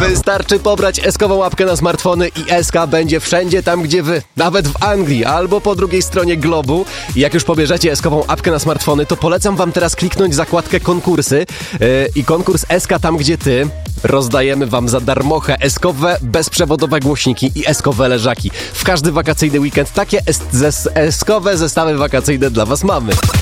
Wystarczy pobrać Eskową apkę na smartfony i SK będzie wszędzie tam, gdzie wy. Nawet w Anglii albo po drugiej stronie globu. I jak już pobierzecie Eskową apkę na smartfony, to polecam wam teraz kliknąć zakładkę konkursy i konkurs SK tam, gdzie ty. Rozdajemy wam za darmochę Eskowe bezprzewodowe głośniki i Eskowe leżaki. W każdy wakacyjny weekend takie Eskowe zestawy wakacyjne dla was mamy.